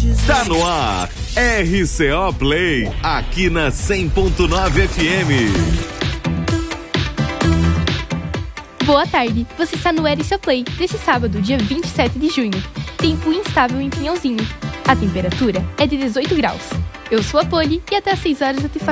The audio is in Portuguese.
Tá no ar, RCO Play, aqui na 100.9 FM. Boa tarde, você está no RCO Play, desse sábado, dia 27 de junho. Tempo instável em Pinhalzinho. A temperatura é de 18 graus. Eu sou a Poli e até às 6 horas eu te faço